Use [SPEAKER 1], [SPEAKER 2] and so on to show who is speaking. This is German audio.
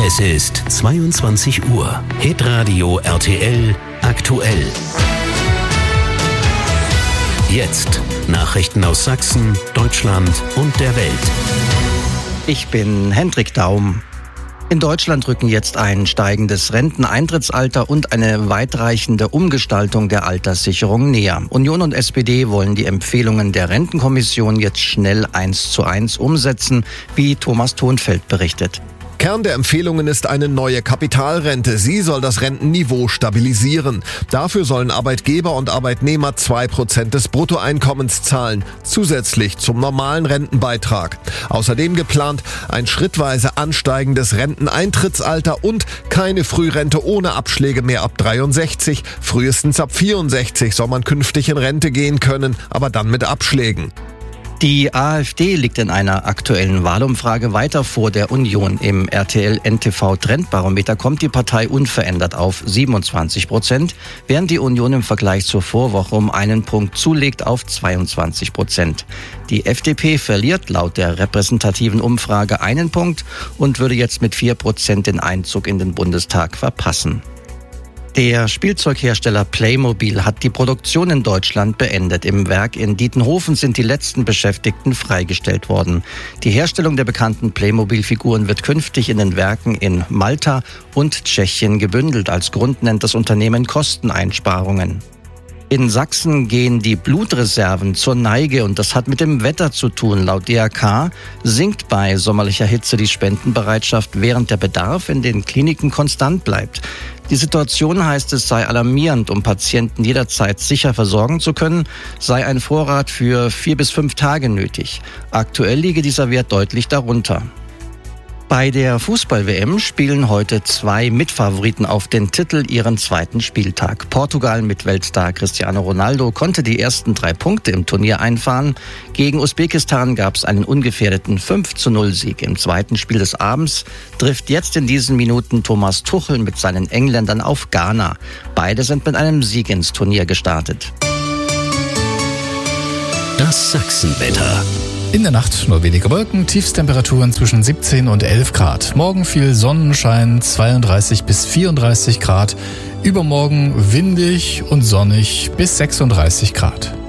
[SPEAKER 1] Es ist 22 Uhr. Hitradio RTL aktuell. Jetzt Nachrichten aus Sachsen, Deutschland und der Welt.
[SPEAKER 2] Ich bin Hendrik Daum. In Deutschland rücken jetzt ein steigendes Renteneintrittsalter und eine weitreichende Umgestaltung der Alterssicherung näher. Union und SPD wollen die Empfehlungen der Rentenkommission jetzt schnell 1:1 umsetzen, wie Thomas Thonfeld berichtet.
[SPEAKER 3] Kern der Empfehlungen ist eine neue Kapitalrente. Sie soll das Rentenniveau stabilisieren. Dafür sollen Arbeitgeber und Arbeitnehmer 2% des Bruttoeinkommens zahlen, zusätzlich zum normalen Rentenbeitrag. Außerdem geplant ein schrittweise ansteigendes Renteneintrittsalter und keine Frührente ohne Abschläge mehr ab 63. Frühestens ab 64 soll man künftig in Rente gehen können, aber dann mit Abschlägen.
[SPEAKER 2] Die AfD liegt in einer aktuellen Wahlumfrage weiter vor der Union. Im RTL-NTV-Trendbarometer kommt die Partei unverändert auf 27%, während die Union im Vergleich zur Vorwoche um einen Punkt zulegt auf 22%. Die FDP verliert laut der repräsentativen Umfrage einen Punkt und würde jetzt mit 4% den Einzug in den Bundestag verpassen. Der Spielzeughersteller Playmobil hat die Produktion in Deutschland beendet. Im Werk in Dietenhofen sind die letzten Beschäftigten freigestellt worden. Die Herstellung der bekannten Playmobil-Figuren wird künftig in den Werken in Malta und Tschechien gebündelt. Als Grund nennt das Unternehmen Kosteneinsparungen. In Sachsen gehen die Blutreserven zur Neige und das hat mit dem Wetter zu tun. Laut DRK sinkt bei sommerlicher Hitze die Spendenbereitschaft, während der Bedarf in den Kliniken konstant bleibt. Die Situation, heißt es, sei alarmierend. Um Patienten jederzeit sicher versorgen zu können, sei ein Vorrat für 4 bis 5 Tage nötig. Aktuell liege dieser Wert deutlich darunter. Bei der Fußball-WM spielen heute 2 Mitfavoriten auf den Titel ihren zweiten Spieltag. Portugal mit Weltstar Cristiano Ronaldo konnte die ersten 3 Punkte im Turnier einfahren. Gegen Usbekistan gab es einen ungefährdeten 5:0-Sieg. Im zweiten Spiel des Abends trifft jetzt in diesen Minuten Thomas Tuchel mit seinen Engländern auf Ghana. Beide sind mit einem Sieg ins Turnier gestartet.
[SPEAKER 1] Das Sachsenwetter.
[SPEAKER 4] In der Nacht nur wenige Wolken, Tiefstemperaturen zwischen 17 und 11 Grad. Morgen viel Sonnenschein, 32 bis 34 Grad. Übermorgen windig und sonnig bis 36 Grad.